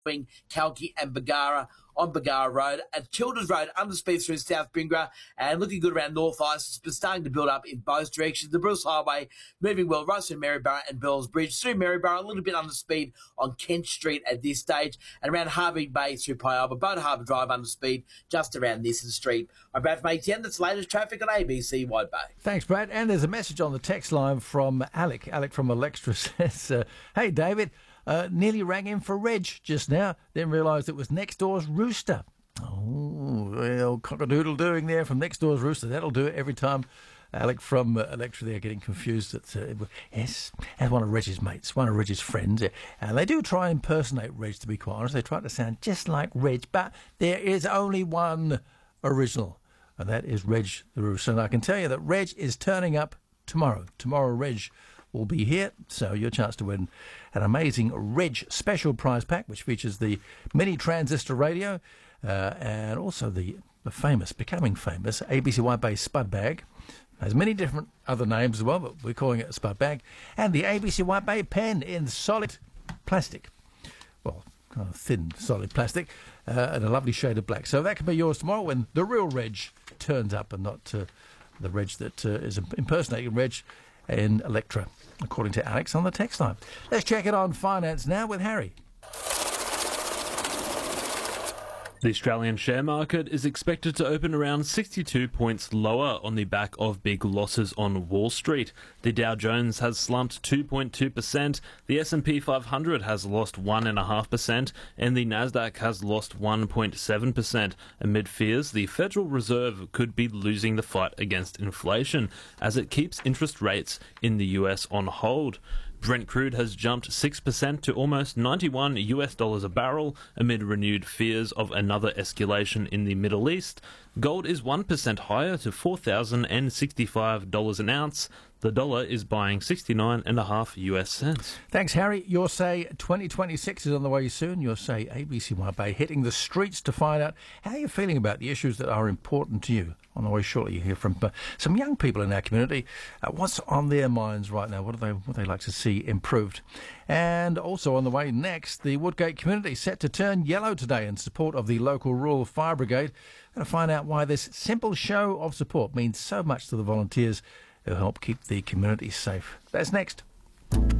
between Kalki and Bargara on Bargara Road, and Childers Road under speed through South Bringra, and looking good around North Isis, but starting to build up in both directions. The Bruce Highway moving well right through Maryborough and Bells Bridge, through Maryborough, a little bit under speed on Kent Street at this stage, and around Harvey Bay through Pialba, Boat Harbour Drive under speed just around Nissen Street. I'm Brad from ATN. That's the latest traffic on ABC Wide Bay. Thanks, Brad. And there's a message on the text line from Alec. Alec from Electra says, hey, David, nearly rang in for Reg just now, then realised it was next door's rooster. Oh, well, cock-a-doodle doing there from next door's rooster. That'll do it every time. Alec from Electra there getting confused. Yes, as one of Reg's mates, one of Reg's friends. And they do try and impersonate Reg, to be quite honest. They try to sound just like Reg, but there is only one original, and that is Reg the Rooster. And I can tell you that Reg is turning up tomorrow. Tomorrow Reg will be here, so your chance to win an amazing Reg special prize pack, which features the mini transistor radio and also the becoming famous ABC Wide Bay Spud Bag. Has many different other names as well, but we're calling it a Spud Bag. And the ABC Wide Bay pen in solid plastic. Well, kind of thin, solid plastic, and a lovely shade of black. So that can be yours tomorrow when the real Reg turns up, and not the Reg that is impersonating Reg in Electra, according to Alex on the text line. Let's check it on finance now with Harry. The Australian share market is expected to open around 62 points lower on the back of big losses on Wall Street. The Dow Jones has slumped 2.2%, the S&P 500 has lost 1.5%, and the Nasdaq has lost 1.7%, amid fears the Federal Reserve could be losing the fight against inflation as it keeps interest rates in the US on hold. Brent crude has jumped 6% to almost $91 a barrel amid renewed fears of another escalation in the Middle East. Gold is 1% higher to $4,065 an ounce. The dollar is buying 69.5 US cents. Thanks, Harry. Your Say 2026 is on the way soon. Your Say ABC Wide Bay hitting the streets to find out how you're feeling about the issues that are important to you. On the way shortly, you hear from some young people in our community. What's on their minds right now? What do they like to see improved? And also on the way next, the Woodgate community set to turn yellow today in support of the local rural fire brigade. We're going to find out why this simple show of support means so much to the volunteers who help keep the community safe. That's next.